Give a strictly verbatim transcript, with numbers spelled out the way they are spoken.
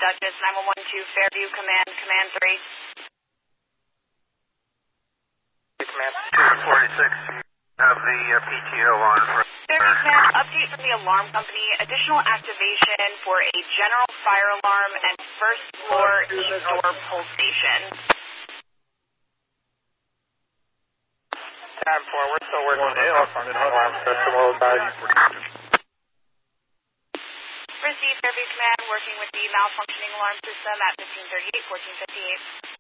Duchess, nine one one two, Fairview Command, Command three. Command two forty-six, have the uh, P T O on for... Fairview Command, update from the alarm company. Additional activation for a general fire alarm and first floor east door pull station. Time four, we're still working on the alarm system. We'll advise. Receive Fairview Command, working with the malfunctioning alarm system at fifteen thirty-eight, fourteen fifty-eight.